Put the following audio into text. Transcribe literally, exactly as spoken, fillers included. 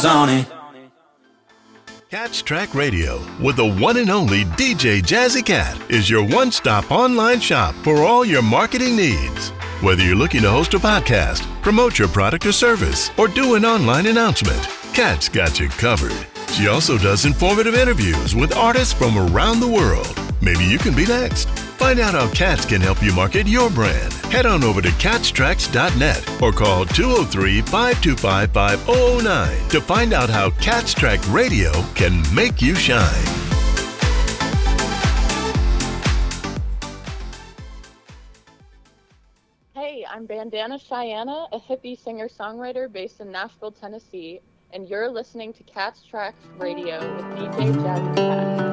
on it. Catch Track Radio with the one and only D J Jazzy Cat is your one-stop online shop for all your marketing needs. Whether you're looking to host a podcast, promote your product or service, or do an online announcement, Cat's got you covered. She also does informative interviews with artists from around the world. Maybe you can be next. Find out how Cats can help you market your brand. Head on over to cats tracks dot net or call two oh three, five two five, five oh oh nine to find out how Cat's Track Radio can make you shine. Hey, I'm Bandana Cheyenne, a hippie singer-songwriter based in Nashville, Tennessee, and you're listening to Cat's Tracks Radio with D J Jazzy Cat.